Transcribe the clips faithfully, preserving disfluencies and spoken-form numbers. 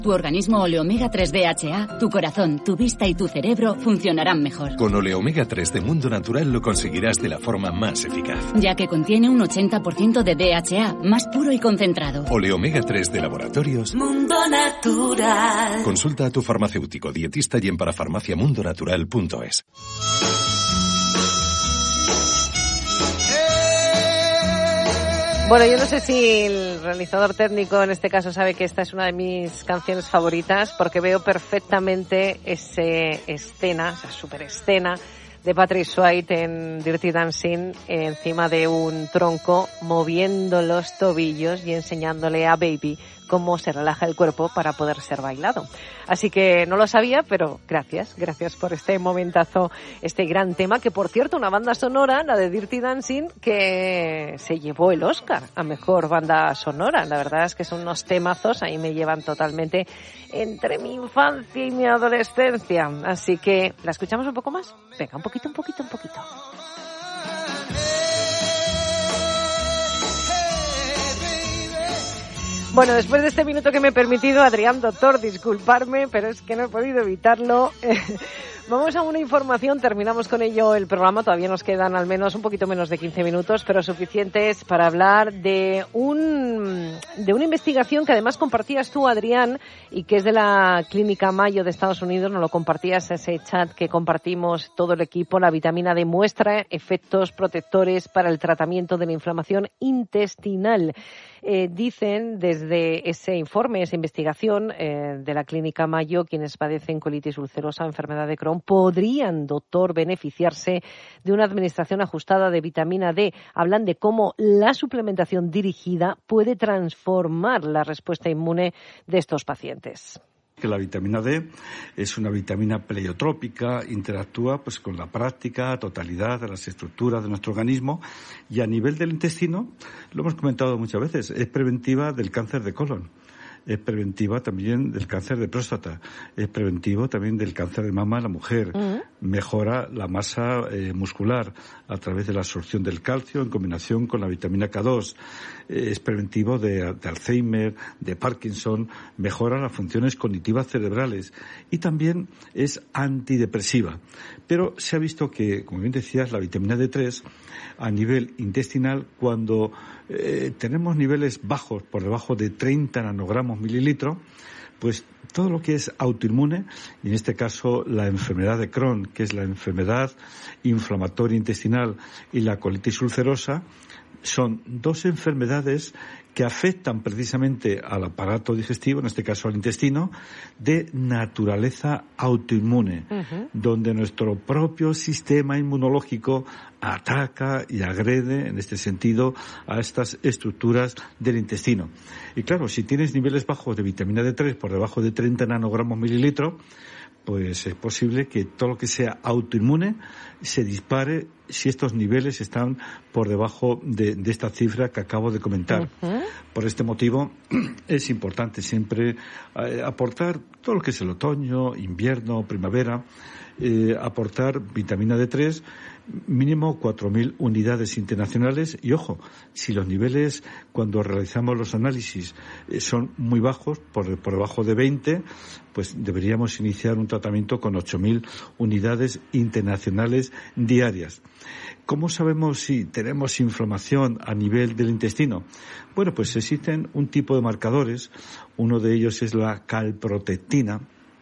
Tu organismo Oleomega tres D H A, tu corazón, tu vista y tu cerebro funcionarán mejor. Con Oleomega tres de Mundo Natural lo conseguirás de la forma más eficaz. Ya que contiene un ochenta por ciento de D H A, más puro y concentrado. Oleomega tres de Laboratorios Mundo Natural. Consulta a tu farmacéutico, dietista y en parafarmacia mundo natural punto es. Bueno, yo no sé si el realizador técnico en este caso sabe que esta es una de mis canciones favoritas porque veo perfectamente esa escena, esa super escena de Patrick Swayze en Dirty Dancing encima de un tronco moviendo los tobillos y enseñándole a Baby cómo se relaja el cuerpo para poder ser bailado. Así que no lo sabía, pero gracias, gracias por este momentazo, este gran tema, que por cierto, una banda sonora, la de Dirty Dancing, que se llevó el Oscar a Mejor Banda Sonora. La verdad es que son unos temazos, ahí me llevan totalmente entre mi infancia y mi adolescencia. Así que, ¿la escuchamos un poco más? Venga, un poquito, un poquito, un poquito. Bueno, después de este minuto que me he permitido, Adrián, doctor, disculparme, pero es que no he podido evitarlo. Vamos a una información, terminamos con ello el programa, todavía nos quedan al menos un poquito menos de quince minutos, pero suficientes para hablar de un de una investigación que además compartías tú, Adrián, y que es de la Clínica Mayo de Estados Unidos. Nos lo compartías, ese chat que compartimos todo el equipo. La vitamina D muestra efectos protectores para el tratamiento de la inflamación intestinal. Eh, dicen desde ese informe, esa investigación eh, de la Clínica Mayo, quienes padecen colitis ulcerosa, enfermedad de Crohn, podrían, doctor, beneficiarse de una administración ajustada de vitamina D. Hablan de cómo la suplementación dirigida puede transformar la respuesta inmune de estos pacientes. Que la vitamina D es una vitamina pleiotrópica, interactúa pues con la práctica totalidad de las estructuras de nuestro organismo y a nivel del intestino, lo hemos comentado muchas veces, es preventiva del cáncer de colon. Es preventiva también del cáncer de próstata, es preventivo también del cáncer de mama en la mujer, uh-huh. Mejora la masa eh, muscular a través de la absorción del calcio en combinación con la vitamina K dos, eh, es preventivo de, de Alzheimer, de Parkinson, mejora las funciones cognitivas cerebrales y también es antidepresiva. Pero se ha visto que, como bien decías, la vitamina D tres a nivel intestinal, cuando eh, tenemos niveles bajos, por debajo de treinta nanogramos mililitro, pues todo lo que es autoinmune, y en este caso la enfermedad de Crohn, que es la enfermedad inflamatoria intestinal, y la colitis ulcerosa, son dos enfermedades que afectan precisamente al aparato digestivo, en este caso al intestino, de naturaleza autoinmune, uh-huh. donde nuestro propio sistema inmunológico ataca y agrede, en este sentido, a estas estructuras del intestino. Y claro, si tienes niveles bajos de vitamina D tres por debajo de treinta nanogramos mililitro, pues es posible que todo lo que sea autoinmune se dispare si estos niveles están por debajo de, de esta cifra que acabo de comentar. Uh-huh. Por este motivo es importante siempre eh, aportar todo lo que es el otoño, invierno, primavera, eh, aportar vitamina D tres, mínimo cuatro mil unidades internacionales. Y ojo, si los niveles cuando realizamos los análisis eh, son muy bajos, por, por debajo de veinte, pues deberíamos iniciar un tratamiento con ocho mil unidades internacionales diarias. ¿Cómo sabemos si tenemos inflamación a nivel del intestino? Bueno, pues existen un tipo de marcadores. Uno de ellos es la calprotectina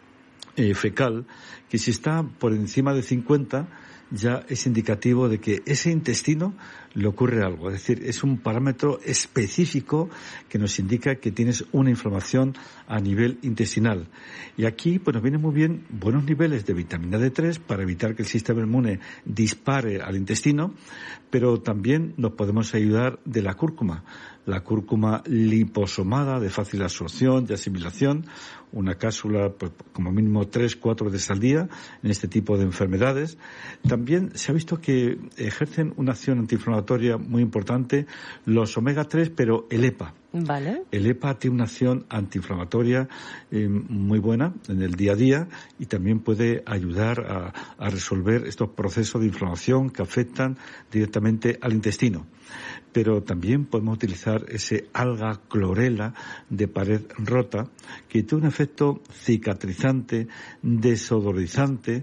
eh, fecal, que si está por encima de cincuenta, ya es indicativo de que ese intestino le ocurre algo. Es decir, es un parámetro específico que nos indica que tienes una inflamación a nivel intestinal. Y aquí pues nos vienen muy bien buenos niveles de vitamina D tres para evitar que el sistema inmune dispare al intestino, pero también nos podemos ayudar de la cúrcuma. La cúrcuma liposomada de fácil absorción y asimilación, una cápsula pues, como mínimo tres, cuatro veces al día en este tipo de enfermedades. También se ha visto que ejercen una acción antiinflamatoria muy importante los omega tres, pero el E P A. Vale. El E P A tiene una acción antiinflamatoria eh, muy buena en el día a día y también puede ayudar a, a resolver estos procesos de inflamación que afectan directamente al intestino. Pero también podemos utilizar ese alga clorela de pared rota que tiene un efecto cicatrizante, desodorizante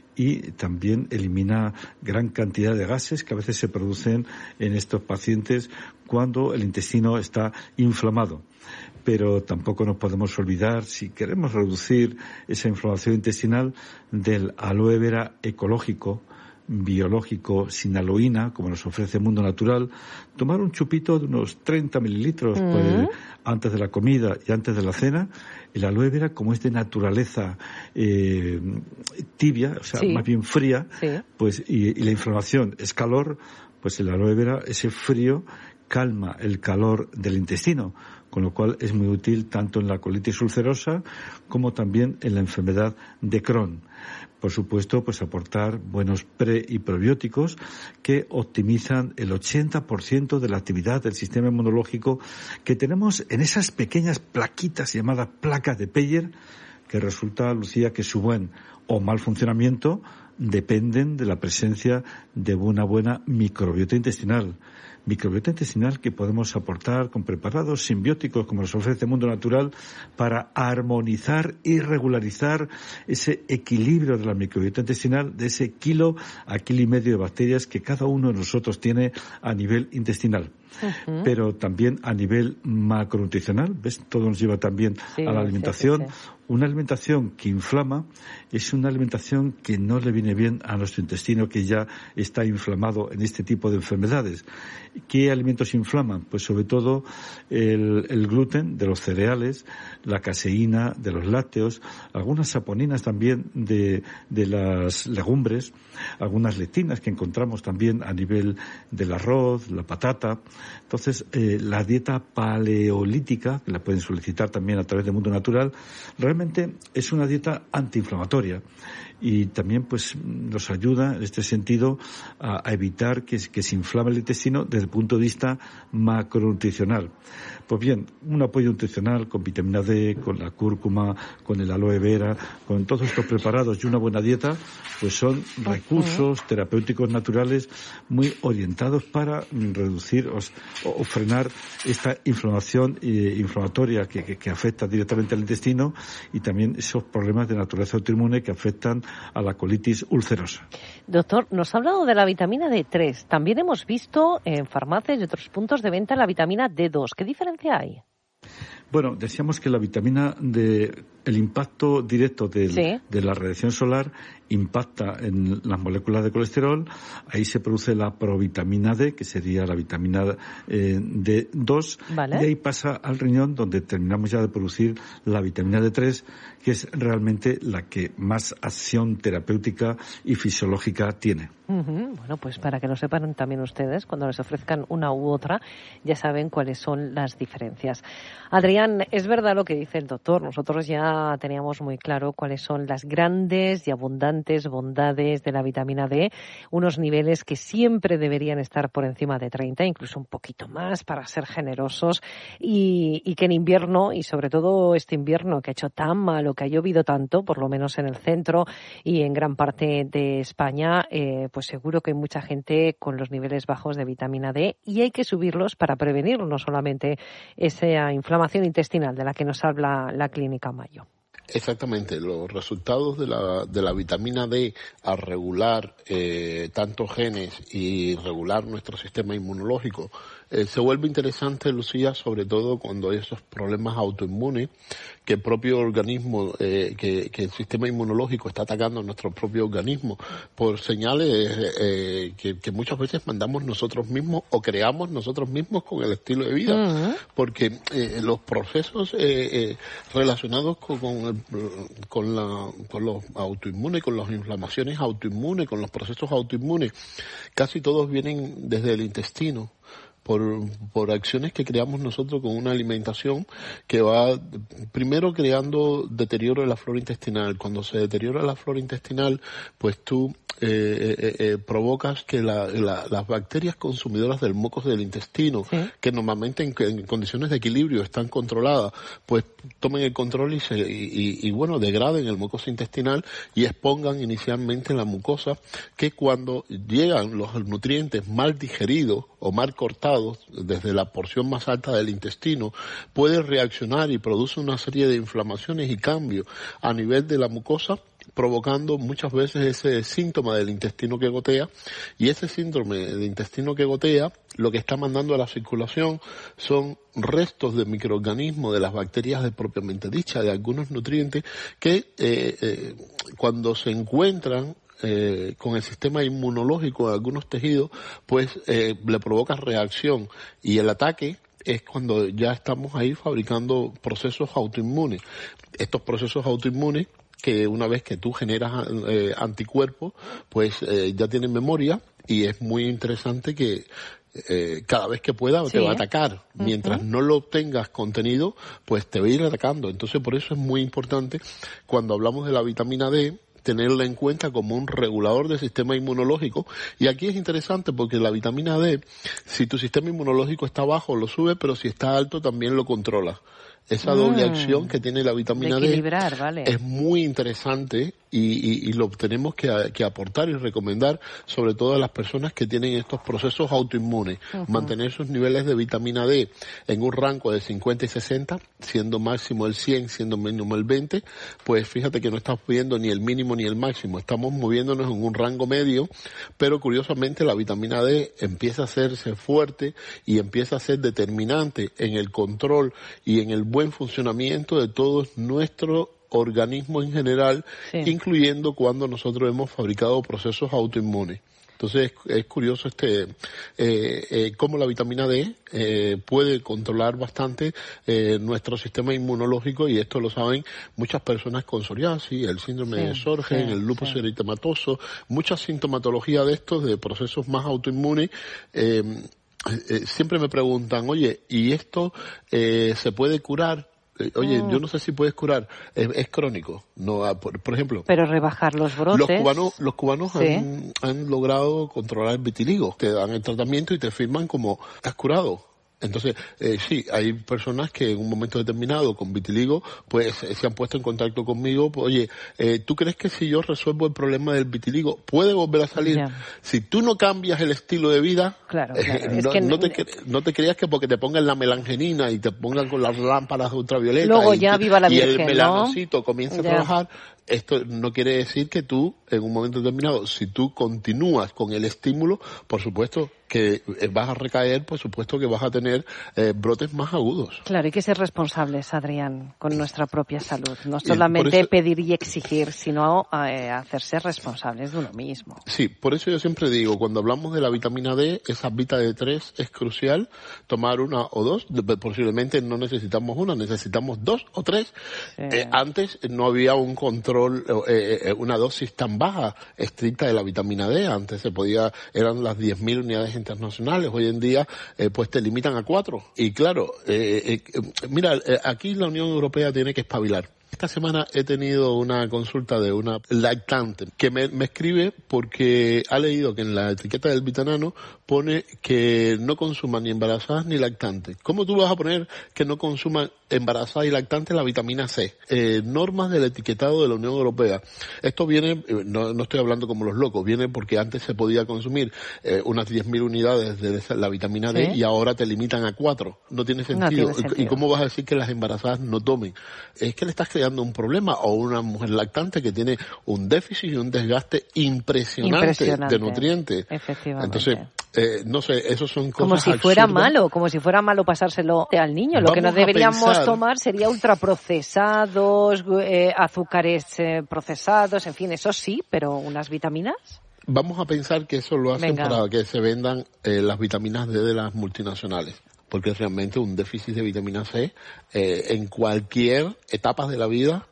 y también elimina gran cantidad de gases que a veces se producen en estos pacientes cuando el intestino está inflamado. Pero tampoco nos podemos olvidar, si queremos reducir esa inflamación intestinal, del aloe vera ecológico, biológico, sin aloína, como nos ofrece el Mundo Natural. Tomar un chupito de unos treinta mililitros mm. pues, antes de la comida y antes de la cena. El aloe vera, como es de naturaleza eh, tibia, o sea, sí. más bien fría, sí. pues y, y la inflamación es calor, pues el aloe vera, ese frío, calma el calor del intestino, con lo cual es muy útil tanto en la colitis ulcerosa como también en la enfermedad de Crohn. Por supuesto, pues aportar buenos pre y probióticos que optimizan el ochenta por ciento de la actividad del sistema inmunológico que tenemos en esas pequeñas plaquitas llamadas placas de Peyer, que resulta, Lucía, que su buen o mal funcionamiento dependen de la presencia de una buena microbiota intestinal. Microbiota intestinal que podemos aportar con preparados simbióticos como nos ofrece el Mundo Natural para armonizar y regularizar ese equilibrio de la microbiota intestinal, de ese kilo a kilo y medio de bacterias que cada uno de nosotros tiene a nivel intestinal. Uh-huh. Pero también a nivel macronutricional, ¿ves? Todo nos lleva también sí, a la alimentación. Sí, sí, sí. Una alimentación que inflama es una alimentación que no le viene bien a nuestro intestino, que ya está inflamado en este tipo de enfermedades. ¿Qué alimentos inflaman? Pues sobre todo el, el gluten de los cereales, la caseína de los lácteos, algunas saponinas también de, de las legumbres, algunas lectinas que encontramos también a nivel del arroz, la patata. Entonces, eh, la dieta paleolítica, que la pueden solicitar también a través del Mundo Natural, realmente es una dieta antiinflamatoria y también pues nos ayuda en este sentido a, a evitar que, que se inflame el intestino desde el punto de vista macronutricional. Pues bien, un apoyo nutricional con vitamina D, con la cúrcuma, con el aloe vera, con todos estos preparados y una buena dieta, pues son recursos terapéuticos naturales muy orientados para reducir o, o frenar esta inflamación eh, inflamatoria que, que, que afecta directamente al intestino y también esos problemas de naturaleza autoinmune que afectan a la colitis ulcerosa. Doctor, nos ha hablado de la vitamina D tres. También hemos visto en farmacias y otros puntos de venta la vitamina D dos. ¿Qué diferencia hay? Bueno, decíamos que la vitamina D, el impacto directo del, ¿sí? de la radiación solar impacta en las moléculas de colesterol, ahí se produce la provitamina D, que sería la vitamina eh, D dos, ¿vale? Y ahí pasa al riñón, donde terminamos ya de producir la vitamina D tres, que es realmente la que más acción terapéutica y fisiológica tiene. Uh-huh. Bueno, pues para que lo sepan también ustedes, cuando les ofrezcan una u otra, ya saben cuáles son las diferencias. Adrián, es verdad lo que dice el doctor, nosotros ya teníamos muy claro cuáles son las grandes y abundantes bondades de la vitamina D, unos niveles que siempre deberían estar por encima de treinta, incluso un poquito más para ser generosos, y, y que en invierno, y sobre todo este invierno que ha hecho tan malo, que ha llovido tanto, por lo menos en el centro y en gran parte de España, eh, pues seguro que hay mucha gente con los niveles bajos de vitamina D y hay que subirlos para prevenir no solamente esa inflamación intestinal de la que nos habla la Clínica Mayo. Exactamente, los resultados de la, de la vitamina D al regular eh, tantos genes y regular nuestro sistema inmunológico eh, se vuelve interesante, Lucía, sobre todo cuando hay esos problemas autoinmunes que el propio organismo, eh, que, que el sistema inmunológico está atacando a nuestro propio organismo por señales eh, que, que muchas veces mandamos nosotros mismos o creamos nosotros mismos con el estilo de vida, uh-huh. porque eh, los procesos eh, eh, relacionados con, con, el, con, la, con los autoinmunes, con las inflamaciones autoinmunes, con los procesos autoinmunes, casi todos vienen desde el intestino. por, por acciones que creamos nosotros con una alimentación que va primero creando deterioro de la flora intestinal. Cuando se deteriora la flora intestinal, pues tú eh, eh, eh, provocas que la, la, las bacterias consumidoras del mucus del intestino, ¿sí?, que normalmente en, en condiciones de equilibrio están controladas, pues tomen el control y, se, y, y, y bueno, degraden el mucosa intestinal y expongan inicialmente la mucosa, que cuando llegan los nutrientes mal digeridos o mal cortados desde la porción más alta del intestino, puede reaccionar y produce una serie de inflamaciones y cambios a nivel de la mucosa, provocando muchas veces ese síntoma del intestino que gotea, y ese síndrome de intestino que gotea lo que está mandando a la circulación son restos de microorganismos de las bacterias de propiamente dicha, de algunos nutrientes que eh, eh, cuando se encuentran Eh, con el sistema inmunológico de algunos tejidos, pues eh, le provoca reacción, y el ataque es cuando ya estamos ahí fabricando procesos autoinmunes. Estos procesos autoinmunes, que una vez que tú generas eh, anticuerpos, pues eh, ya tienen memoria, y es muy interesante que Eh, cada vez que pueda sí, te va a atacar. Uh-huh. Mientras no lo obtengas contenido, pues te va a ir atacando. Entonces, por eso es muy importante, cuando hablamos de la vitamina D, tenerla en cuenta como un regulador del sistema inmunológico. Y aquí es interesante porque la vitamina D, si tu sistema inmunológico está bajo, lo sube, pero si está alto, también lo controla. Esa doble mm, acción que tiene la vitamina D vale. es muy interesante, y, y, y lo tenemos que, que aportar y recomendar, sobre todo a las personas que tienen estos procesos autoinmunes. Uh-huh. Mantener sus niveles de vitamina D en un rango de cincuenta y sesenta, siendo máximo el cien, siendo mínimo el veinte, pues fíjate que no estamos viendo ni el mínimo ni el máximo, estamos moviéndonos en un rango medio, pero curiosamente la vitamina D empieza a hacerse fuerte y empieza a ser determinante en el control y en el buen funcionamiento de todos nuestros organismos en general, sí, incluyendo cuando nosotros hemos fabricado procesos autoinmunes. Entonces es, es curioso este eh, eh, cómo la vitamina D eh, puede controlar bastante eh, nuestro sistema inmunológico, y esto lo saben muchas personas con psoriasis, el síndrome sí, de Sjögren, sí, el lupus sí. eritematoso, mucha sintomatología de estos, de procesos más autoinmunes. Eh, eh, siempre me preguntan, oye, ¿y esto eh, se puede curar? Oye, mm. yo no sé si puedes curar, es, es crónico, no, por, por ejemplo. Pero rebajar los brotes. Los cubanos, los cubanos sí. han, han logrado controlar el vitiligo. Te dan el tratamiento y te firman como estás curado. Entonces, eh, sí, hay personas que en un momento determinado con vitiligo, pues eh, se han puesto en contacto conmigo. Pues, oye, eh, ¿tú crees que si yo resuelvo el problema del vitiligo, puede volver a salir? Ya. Si tú no cambias el estilo de vida, claro, claro. Eh, es no, que no, te, no te creas que porque te pongan la melangenina y te pongan con las lámparas ultravioletas luego y, ya viva la y Virgen, el melanocito ¿no? comienza a ya. trabajar, esto no quiere decir que tú, en un momento determinado, si tú continúas con el estímulo, por supuesto que vas a recaer, por supuesto que vas a tener eh, brotes más agudos. Claro, hay que ser responsables, Adrián, con nuestra propia salud. No solamente eso, pedir y exigir, sino eh, hacerse responsables de uno mismo. Sí, por eso yo siempre digo, cuando hablamos de la vitamina D, esa vita D tres es crucial, tomar una o dos, posiblemente no necesitamos una, necesitamos dos o tres. Sí. Eh, antes no había un control, eh, una dosis tan baja, estricta de la vitamina D, antes se podía, eran las diez mil unidades internacionales, hoy en día eh, pues te limitan a cuatro. Y claro, eh, eh, mira, eh, aquí la Unión Europea tiene que espabilar. Esta semana he tenido una consulta de una lactante que me, me escribe porque ha leído que en la etiqueta del Vitanano pone que no consuman ni embarazadas ni lactantes. ¿Cómo tú vas a poner que no consuman embarazadas y lactantes la vitamina C? Eh, normas del etiquetado de la Unión Europea. Esto viene, no, no estoy hablando como los locos, viene porque antes se podía consumir eh, unas diez mil unidades de la vitamina D, ¿sí?, y ahora te limitan a cuatro. No tiene sentido. No tiene sentido. ¿Y cómo vas a decir que las embarazadas no tomen? Es que le estás creando un problema, o una mujer lactante que tiene un déficit y un desgaste impresionante, impresionante. de nutrientes. Efectivamente. Entonces, eh, no sé, esos son cosas como si absurdas. fuera malo, como si fuera malo pasárselo al niño. Lo Vamos que no deberíamos pensar... tomar sería ultraprocesados, eh, azúcares eh, procesados, en fin, eso sí, pero unas vitaminas. Vamos a pensar que eso lo hacen Venga. para que se vendan eh, las vitaminas D de las multinacionales. Porque realmente un déficit de vitamina C eh, en cualquier etapa de la vida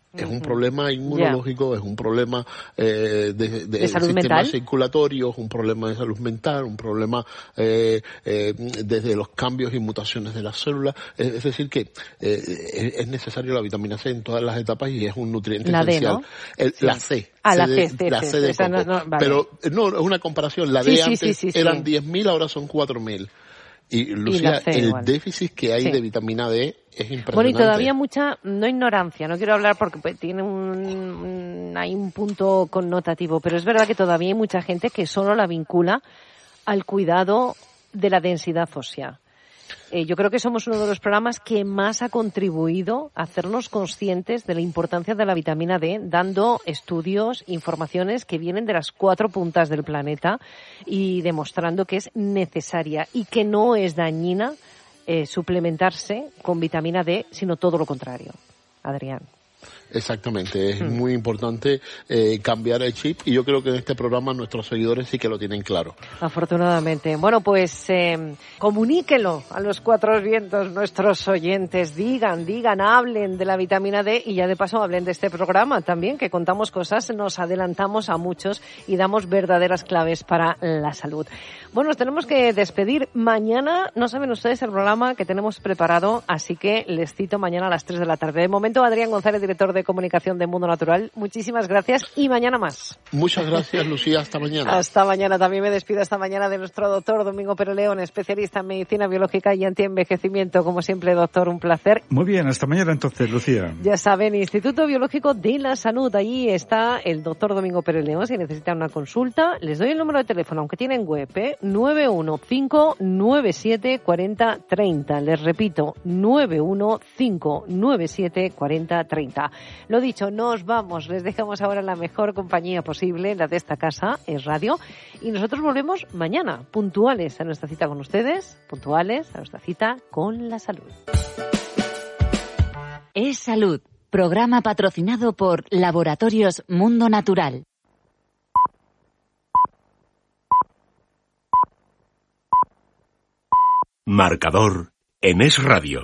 Es un problema inmunológico, yeah. es un problema eh, de, de, ¿De salud sistema mental? circulatorio, es un problema de salud mental, un problema eh, eh, desde los cambios y mutaciones de las células. Es, es decir, que eh, es necesario la vitamina C en todas las etapas y es un nutriente la esencial. D, ¿no? El, sí. La C. Ah, C la de, C, C, la C, C de esa coco. no, no, vale. Pero no, es una comparación. La sí, D sí, antes sí, sí, eran sí. diez mil, ahora son cuatro mil. Y, Lucía, y C, el igual. déficit que hay sí. de vitamina D es impresionante. Bueno, y todavía mucha, no ignorancia, no quiero hablar porque pues, tiene un, un, hay un punto connotativo, pero es verdad que todavía hay mucha gente que solo la vincula al cuidado de la densidad ósea. Eh, yo creo que somos uno de los programas que más ha contribuido a hacernos conscientes de la importancia de la vitamina D, dando estudios, informaciones que vienen de las cuatro puntas del planeta y demostrando que es necesaria y que no es dañina eh, suplementarse con vitamina D, sino todo lo contrario. Adrián. Exactamente, es hmm. muy importante eh, cambiar el chip y yo creo que en este programa nuestros seguidores sí que lo tienen claro. Afortunadamente. Bueno, pues eh, comuníquelo a los cuatro vientos, nuestros oyentes, digan, digan, hablen de la vitamina D y ya de paso hablen de este programa también, que contamos cosas, nos adelantamos a muchos y damos verdaderas claves para la salud. Bueno, nos tenemos que despedir. Mañana, no saben ustedes el programa que tenemos preparado, así que les cito mañana a las tres de la tarde. De momento, Adrián González, director de Comunicación de Mundo Natural, muchísimas gracias y mañana más. Muchas gracias, Lucía, hasta mañana. Hasta mañana, también me despido hasta mañana de nuestro doctor Domingo Pérez León, especialista en medicina biológica y antienvejecimiento. Como siempre, doctor, un placer. Muy bien, hasta mañana entonces, Lucía. Ya saben, Instituto Biológico de la Salud, allí está el doctor Domingo Pérez León. Si necesitan una consulta, les doy el número de teléfono, aunque tienen web, ¿eh? nueve uno cinco nueve siete cuatro cero tres cero. Les repito, nueve uno cinco nueve siete cuatro cero tres cero. Lo dicho, nos vamos. Les dejamos ahora la mejor compañía posible, la de esta casa, es radio. Y nosotros volvemos mañana, puntuales a nuestra cita con ustedes, puntuales a nuestra cita con la salud. Es Salud, programa patrocinado por Laboratorios Mundo Natural. Marcador en Es Radio.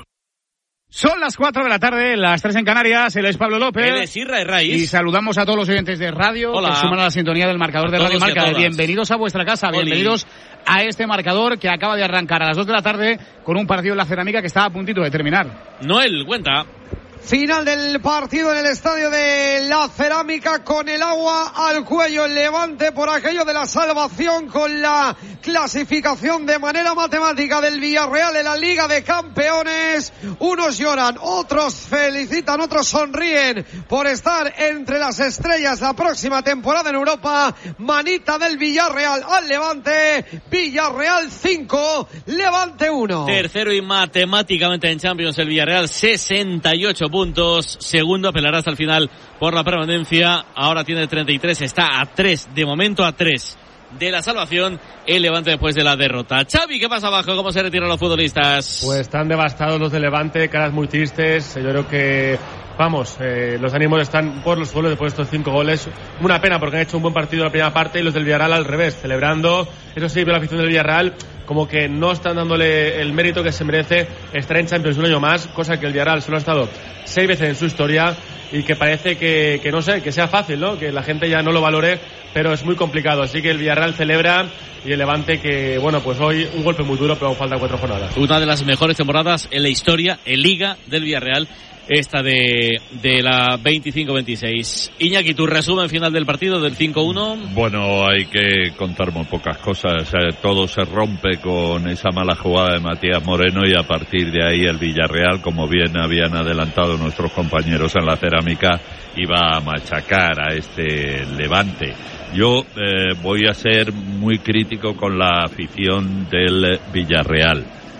Son las cuatro de la tarde, las tres en Canarias. Él es Pablo López. Él es Isra Herraiz. Y saludamos a todos los oyentes de radio. Hola. Que suman a la sintonía del marcador de Radio Marca. Bienvenidos a vuestra casa, Oli. Bienvenidos a este marcador que acaba de arrancar a las dos de la tarde con un partido en la cerámica que está a puntito de terminar. Noel, cuenta. Final del partido en el estadio de la Cerámica con el agua al cuello. El Levante por aquello de la salvación con la clasificación de manera matemática del Villarreal en la Liga de Campeones. Unos lloran, otros felicitan, otros sonríen por estar entre las estrellas la próxima temporada en Europa. Manita del Villarreal al Levante. Villarreal cinco, Levante uno. Tercero y matemáticamente en Champions el Villarreal, sesenta y ocho puntos. Segundo, apelará hasta el final por la permanencia. Ahora tiene treinta y tres, está a tres, de momento a tres de la salvación el Levante después de la derrota. Xavi, ¿qué pasa abajo? ¿Cómo se retiran los futbolistas? Pues están devastados los de Levante, caras muy tristes. Yo creo que, vamos, eh, los ánimos están por los suelos después de estos cinco goles. Una pena porque han hecho un buen partido en la primera parte y los del Villarreal al revés, celebrando. Eso sí, veo la afición del Villarreal como que no están dándole el mérito que se merece estar en Champions un año más, cosa que el Villarreal solo ha estado seis veces en su historia y que parece que, que no sé, que sea fácil, ¿no? Que la gente ya no lo valore, pero es muy complicado. Así que el Villarreal celebra y el Levante que, bueno, pues hoy un golpe muy duro, pero aún faltan cuatro jornadas. Una de las mejores temporadas en la historia, en Liga del Villarreal, esta de, de la veinticinco veintiséis. Iñaki, tu resumen final del partido del cinco uno. Bueno, hay que contar muy pocas cosas. Todo se rompe con esa mala jugada de Matías Moreno y a partir de ahí el Villarreal, como bien habían adelantado nuestros compañeros en la cerámica, iba a machacar a este Levante. Yo eh, voy a ser muy crítico con la afición del Villarreal.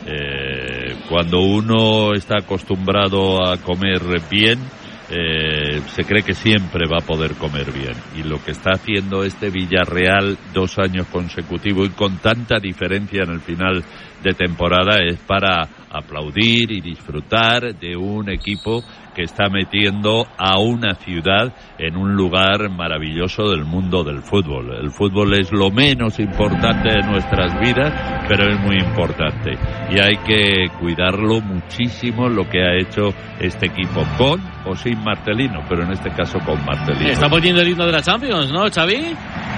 Eh, cuando uno está acostumbrado a comer bien, eh, se cree que siempre va a poder comer bien. Y lo que está haciendo este Villarreal dos años consecutivos y con tanta diferencia en el final de temporada es para aplaudir y disfrutar de un equipo que está metiendo a una ciudad en un lugar maravilloso del mundo del fútbol. El fútbol es lo menos importante de nuestras vidas, pero es muy importante y hay que cuidarlo muchísimo, lo que ha hecho este equipo, con o sin Marcelino, pero en este caso con Marcelino. Está poniendo el himno de la Champions, ¿no, Xavi?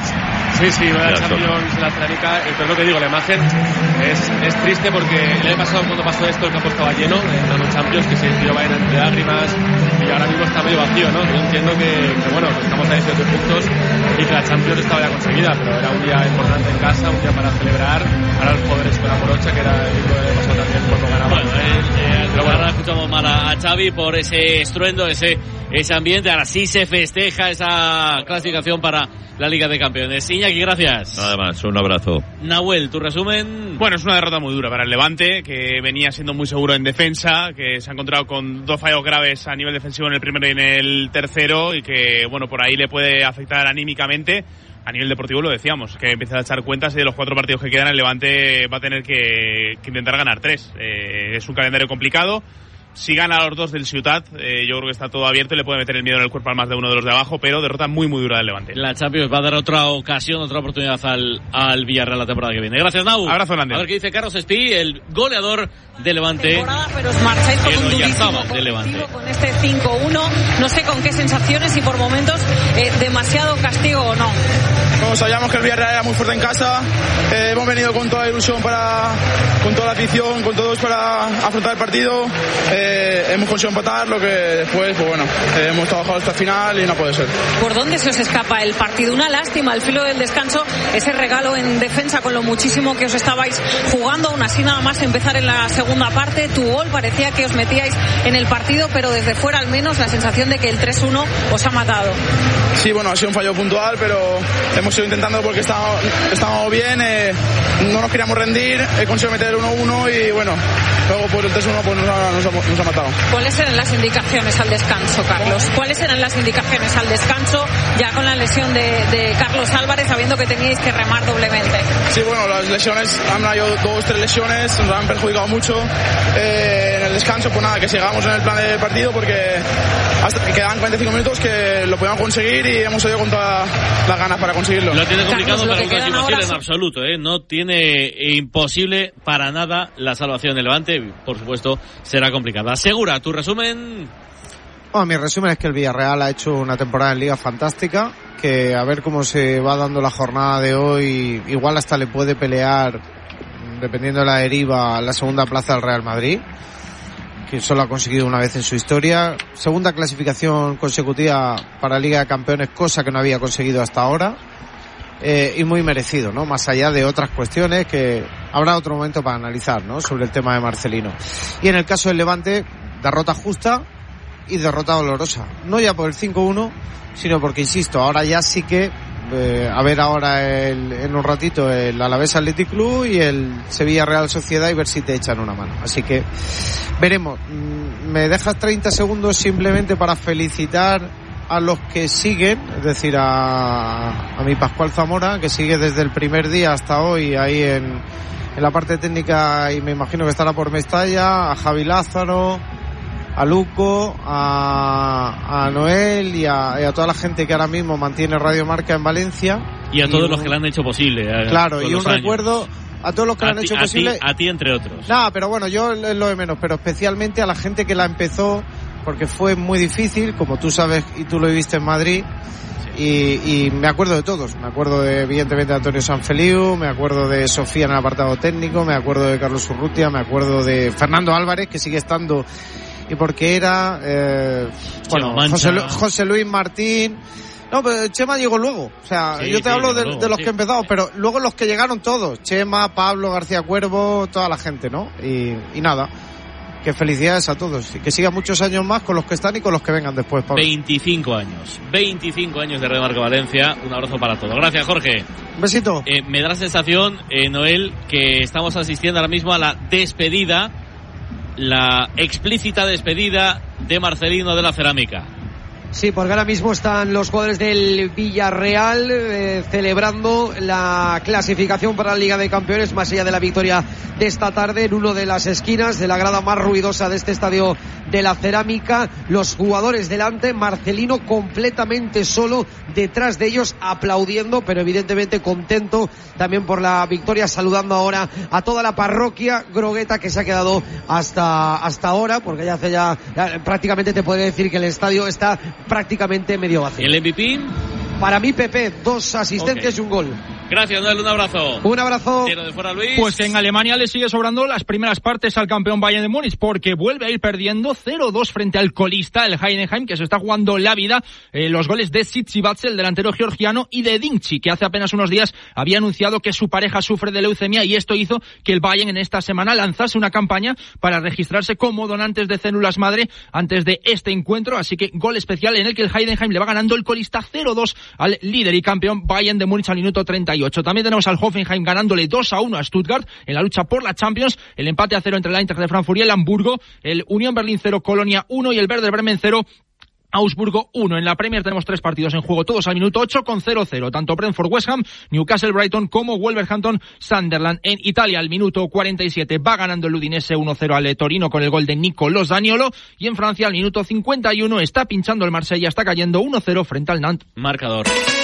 Sí, sí, va a la Champions de la Cerámica, pero lo que digo, la imagen es, es triste porque el año pasado cuando pasó esto el campo estaba lleno en la Champions, que se tiraba entre lágrimas y ahora mismo está medio vacío, ¿no? Yo entiendo que, que bueno, que estamos a dieciocho puntos y que la Champions estaba ya conseguida, pero era un día importante en casa, un día para celebrar. Ahora los poderes con la morocha, que era el libro de pasado también cuando ganaba. Bueno, eh, eh, pero bueno, ahora escuchamos mal a, a Xavi por ese estruendo, ese, ese ambiente. Ahora sí se festeja esa clasificación para la Liga de Campeones. Iñaki, gracias. Nada más, un abrazo. Nahuel, tu resumen. Bueno, es una derrota muy dura para el Levante, que venía siendo muy seguro en defensa, que se ha encontrado con dos fallos graves a nivel defensivo en el primero y en el tercero, y que, bueno, por ahí le puede afectar anímicamente. A nivel deportivo lo decíamos, que empieza a echar cuentas y de los cuatro partidos que quedan el Levante va a tener que, que intentar ganar tres. Eh, es un calendario complicado. Si gana los dos del Ciutat, eh, yo creo que está todo abierto y le puede meter el miedo en el cuerpo al más de uno de los de abajo, pero derrota muy muy dura del Levante. La Champions va a dar otra ocasión, otra oportunidad al, al Villarreal la temporada que viene. Gracias, Nau. Abrazo, Hernández. A ver qué dice Carlos Espí, el goleador de Levante. Pero os marcháis con un durísimo de Levante. Con este cinco uno, no sé con qué sensaciones y por momentos eh, demasiado castigo o no. Como sabíamos que el Villarreal era muy fuerte en casa, eh, hemos venido con toda la ilusión, para, con toda la afición, con todos para afrontar el partido. Eh, hemos conseguido empatar, lo que después, pues bueno, eh, hemos trabajado hasta el final y no puede ser. ¿Por dónde se os escapa el partido? Una lástima al filo del descanso, ese regalo en defensa con lo muchísimo que os estabais jugando, aún así nada más empezar en la segunda parte, tu gol parecía que os metíais en el partido, pero desde fuera al menos la sensación de que el tres uno os ha matado. Sí, bueno, ha sido un fallo puntual, pero hemos ido intentando porque estábamos, estábamos bien, eh, no nos queríamos rendir, he conseguido meter el uno uno y bueno, luego por el tres uno pues nos ha, nos ha, nos ha matado. ¿Cuáles eran las indicaciones al descanso, Carlos? ¿Cuáles eran las indicaciones al descanso ya con la lesión de, de Carlos Álvarez, sabiendo que teníais que remar doblemente? Sí, bueno, las lesiones, han habido dos, tres lesiones, nos han perjudicado mucho. Eh, en el descanso, pues nada, que sigamos en el plan de partido porque hasta quedan cuarenta y cinco minutos que lo podíamos conseguir y hemos ido con todas las ganas para conseguirlo. Lo tiene complicado, Carlos, pero es imposible son... en absoluto, ¿eh? No tiene eh, imposible para nada la salvación del Levante. Por supuesto, será complicada. Segura, tu resumen. Bueno, mi resumen es que el Villarreal ha hecho una temporada en Liga fantástica, que a ver cómo se va dando la jornada de hoy, igual hasta le puede pelear, dependiendo de la deriva, la segunda plaza del Real Madrid, que solo ha conseguido una vez en su historia. Segunda clasificación consecutiva para Liga de Campeones, cosa que no había conseguido hasta ahora. Eh, y muy merecido, ¿no? Más allá de otras cuestiones que habrá otro momento para analizar, ¿no? Sobre el tema de Marcelino. Y en el caso del Levante, derrota justa y derrota dolorosa. No ya por el cinco uno, sino porque, insisto, ahora ya sí que eh, a ver ahora el, en un ratito el Alavés Athletic Club y el Sevilla Real Sociedad y ver si te echan una mano. Así que veremos. Me dejas treinta segundos simplemente para felicitar a los que siguen, es decir, a, a mi Pascual Zamora, que sigue desde el primer día hasta hoy ahí en, en la parte técnica, y me imagino que estará por Mestalla, a Javi Lázaro, a Luco, a, a Noel y a, y a toda la gente que ahora mismo mantiene Radio Marca en Valencia. Y a todos y los un, que lo han hecho posible. Eh, claro, y un años. recuerdo a todos los que a lo han ti, hecho a posible. Ti, a ti entre otros. Nada, pero bueno, yo es lo de menos, pero especialmente a la gente que la empezó, porque fue muy difícil, como tú sabes y tú lo viviste en Madrid. Y, y me acuerdo de todos, me acuerdo de, evidentemente, de Antonio Sanfeliu, me acuerdo de Sofía en el apartado técnico, me acuerdo de Carlos Urrutia, me acuerdo de Fernando Álvarez, que sigue estando, y porque era eh, bueno, José, Lu- José Luis Martín. No, pero Chema llegó luego, o sea, sí, yo te sí, hablo de, luego, de los sí. que empezamos, pero luego los que llegaron todos, Chema, Pablo, García Cuervo, toda la gente, ¿no? Y, y nada, que felicidades a todos y que sigan muchos años más con los que están y con los que vengan después, Pablo. veinticinco años, veinticinco años de Radio Marca Valencia, un abrazo para todos. Gracias, Jorge. Un besito. Eh, me da la sensación, eh, Noel, que estamos asistiendo ahora mismo a la despedida, la explícita despedida de Marcelino de la Cerámica. Sí, porque ahora mismo están los jugadores del Villarreal eh, celebrando la clasificación para la Liga de Campeones, más allá de la victoria de esta tarde, en una de las esquinas de la grada más ruidosa de este estadio de la Cerámica, los jugadores delante, Marcelino completamente solo detrás de ellos, aplaudiendo, pero evidentemente contento también por la victoria, saludando ahora a toda la parroquia grogueta que se ha quedado hasta hasta ahora, porque ya hace ya, ya prácticamente te puede decir que el estadio está prácticamente medio vacío. ¿El M V P? Para mí Pepe, dos asistencias Okay. y un gol. Gracias, Noel, un abrazo. Un abrazo. Tiro de fuera, Luis. Pues que en Alemania le sigue sobrando las primeras partes al campeón Bayern de Múnich, porque vuelve a ir perdiendo cero dos frente al colista, el Heidenheim, que se está jugando la vida. Eh, los goles de Tsitsipas, el delantero georgiano, y de Dinci, que hace apenas unos días había anunciado que su pareja sufre de leucemia, y esto hizo que el Bayern en esta semana lanzase una campaña para registrarse como donantes de células madre antes de este encuentro. Así que gol especial en el que el Heidenheim le va ganando el colista cero dos al líder y campeón Bayern de Múnich al minuto treinta y ocho. También tenemos al Hoffenheim ganándole dos a uno a Stuttgart en la lucha por la Champions, el empate a cero entre el Eintracht de Frankfurt y el Hamburgo, el Unión Berlín cero, Colonia uno y el Werder Bremen cero, Augsburgo uno. En la Premier tenemos tres partidos en juego, todos al minuto ocho con cero cero, tanto Brentford West Ham, Newcastle Brighton como Wolverhampton Sunderland. En Italia al minuto cuarenta y siete va ganando el Udinese uno cero al Torino con el gol de Nicolò Zaniolo, y en Francia al minuto cincuenta y uno está pinchando el Marsella, está cayendo uno cero frente al Nantes. Marcador.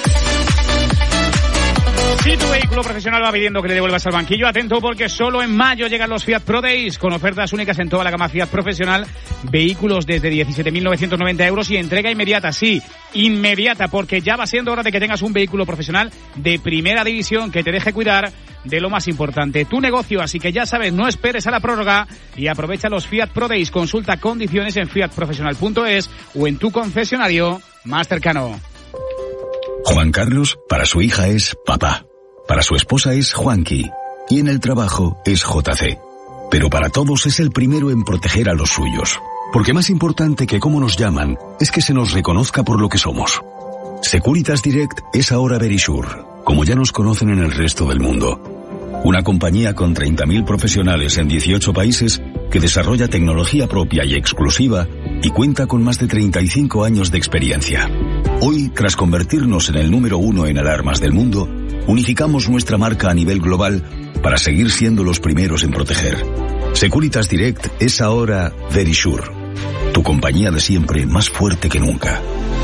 Si tu vehículo profesional va pidiendo que le devuelvas al banquillo, atento, porque solo en mayo llegan los Fiat Pro Days con ofertas únicas en toda la gama Fiat profesional, vehículos desde diecisiete mil novecientos noventa euros y entrega inmediata, sí, inmediata, porque ya va siendo hora de que tengas un vehículo profesional de primera división que te deje cuidar de lo más importante, tu negocio. Así que ya sabes, no esperes a la prórroga y aprovecha los Fiat Pro Days. Consulta condiciones en fiat profesional punto es o en tu concesionario más cercano. Juan Carlos, para su hija es papá. Para su esposa es Juanqui. Y en el trabajo es J C. Pero para todos es el primero en proteger a los suyos. Porque más importante que cómo nos llaman es que se nos reconozca por lo que somos. Securitas Direct es ahora Verisure, como ya nos conocen en el resto del mundo. Una compañía con treinta mil profesionales en dieciocho países que desarrolla tecnología propia y exclusiva y cuenta con más de treinta y cinco años de experiencia. Hoy, tras convertirnos en el número uno en alarmas del mundo, unificamos nuestra marca a nivel global para seguir siendo los primeros en proteger. Securitas Direct es ahora Verisure, tu compañía de siempre más fuerte que nunca.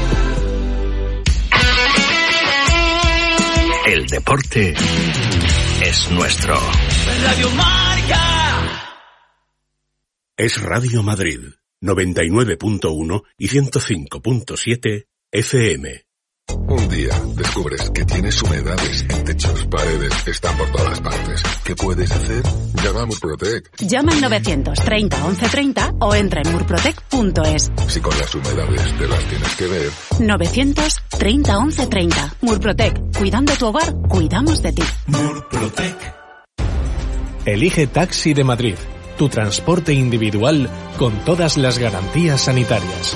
El deporte es nuestro. Radio Marca. Es Radio Madrid, noventa y nueve punto uno y ciento cinco punto siete F M. Un día descubres que tienes humedades en techos, paredes, están por todas partes. ¿Qué puedes hacer? Llama a Murprotec. Llama al novecientos treinta once treinta o entra en murprotec punto es. Si con las humedades te las tienes que ver. novecientos treinta once treinta. Murprotec. Cuidando tu hogar, cuidamos de ti. Murprotec. Elige Taxi de Madrid, tu transporte individual con todas las garantías sanitarias.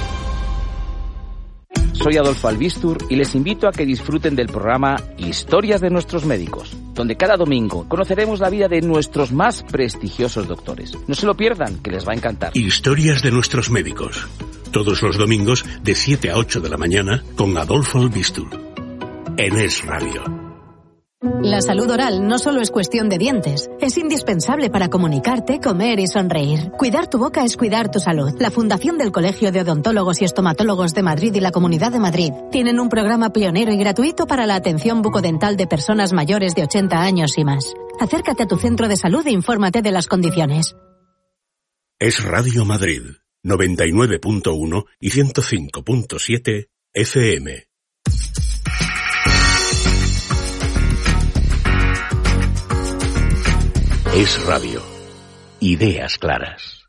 Soy Adolfo Albistur y les invito a que disfruten del programa Historias de nuestros médicos, donde cada domingo conoceremos la vida de nuestros más prestigiosos doctores. No se lo pierdan, que les va a encantar. Historias de nuestros médicos, todos los domingos de siete a ocho de la mañana con Adolfo Albistur, en Es Radio. La salud oral no solo es cuestión de dientes, es indispensable para comunicarte, comer y sonreír. Cuidar tu boca es cuidar tu salud. La Fundación del Colegio de Odontólogos y Estomatólogos de Madrid y la Comunidad de Madrid tienen un programa pionero y gratuito para la atención bucodental de personas mayores de ochenta años y más. Acércate a tu centro de salud e infórmate de las condiciones. Es Radio Madrid, noventa y nueve punto uno y ciento cinco punto siete F M. Es Radio. Ideas claras.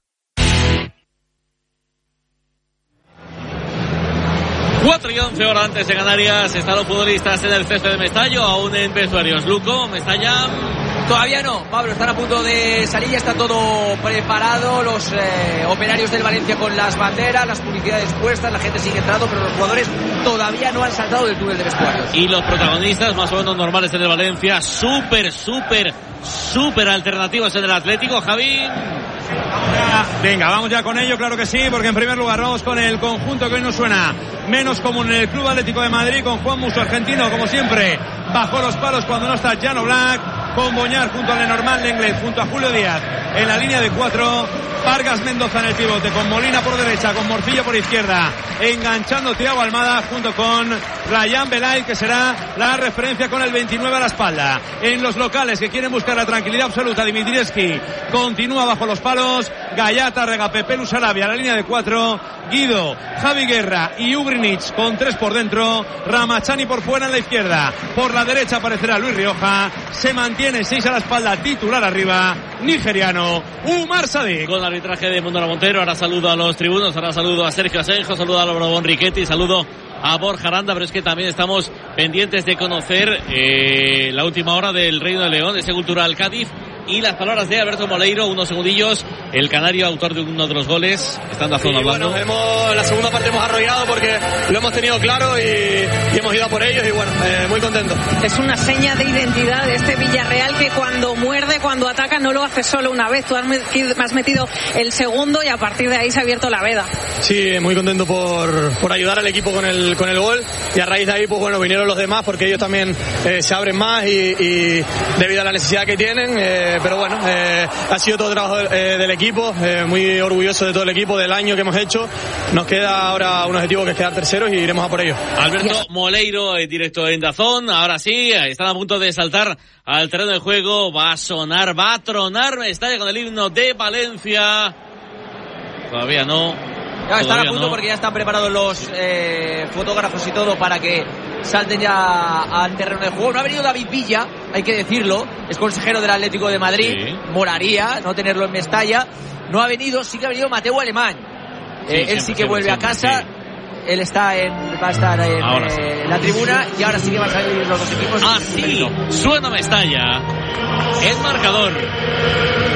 cuatro y once horas antes de Canarias. Están los futbolistas en el césped de Mestalla, aún en vestuarios. Luco, Mestalla. Todavía no, Pablo, están a punto de salir, ya está todo preparado, los eh, operarios del Valencia con las banderas, las publicidades puestas, la gente sigue entrando, pero los jugadores todavía no han saltado del túnel de vestuarios. Y los protagonistas más o menos normales en el Valencia, súper, súper, súper alternativos en el Atlético, Javi. Venga, vamos ya con ello, claro que sí, porque en primer lugar vamos con el conjunto que hoy nos suena menos común en el Club Atlético de Madrid, con Juan Musso, argentino, como siempre, bajo los palos cuando no está Jan Oblak. con Boñar junto a Lenormand Lenglet, junto a Julio Díaz en la línea de cuatro. Vargas Mendoza en el pivote, con Molina por derecha, con Morcillo por izquierda, enganchando Thiago Almada junto con Ryan Belay, que será la referencia con el veintinueve a la espalda. En los locales que quieren buscar la tranquilidad absoluta, Dimitrievski continúa bajo los palos, Gallata, Rega, Pepelu Sarabia, la línea de cuatro, Guido, Javi Guerra y Ugrinic con tres por dentro, Ramachani por fuera en la izquierda, por la derecha aparecerá Luis Rioja, se mantiene seis a la espalda, titular arriba, nigeriano, Umar Sadik. Con arbitraje de Mundo Montero, ahora saludo a los tribunos, ahora saludo a Sergio Asenjo, saludo a Lobrón Riquetti, saludo a Borja Aranda, pero es que también estamos pendientes de conocer eh, la última hora del Reino de León, ese Cultural Cádiz, y las palabras de Alberto Moleiro, unos segundillos, el canario, autor de uno de los goles, está en la zona hablando. Bueno, hemos, la segunda parte hemos arrollado porque lo hemos tenido claro y, y hemos ido a por ellos y bueno, eh, muy contento. Es una seña de identidad de este Villarreal que cuando muerde, cuando ataca, no lo hace solo una vez. Tú has metido, has metido el segundo y a partir de ahí se ha abierto la veda. Sí, muy contento por, por ayudar al equipo con el, con el gol y a raíz de ahí, pues bueno, vinieron los demás porque ellos también eh, se abren más y, y debido a la necesidad que tienen, eh, pero bueno, eh, ha sido todo el trabajo eh, del equipo, eh, muy orgulloso de todo el equipo, del año que hemos hecho. Nos queda ahora un objetivo que es quedar terceros y iremos a por ello. Alberto Moleiro, en directo en Dazón, ahora sí, están a punto de saltar al terreno de juego, va a sonar, va a tronar Mestalla con el himno de Valencia. Todavía no. Ya están a punto no. porque ya están preparados los eh, fotógrafos y todo para que salten ya al terreno de juego. No ha venido David Villa, hay que decirlo, es consejero del Atlético de Madrid, sí. Moraría no tenerlo en Mestalla. No ha venido, sí que ha venido Mateo Alemán. Sí, eh, él sí que siempre, vuelve siempre, a casa. Sí. Él está en, va a estar en, eh, sí. en la tribuna y ahora sí que van a salir los dos equipos. Así suena Mestalla. El marcador.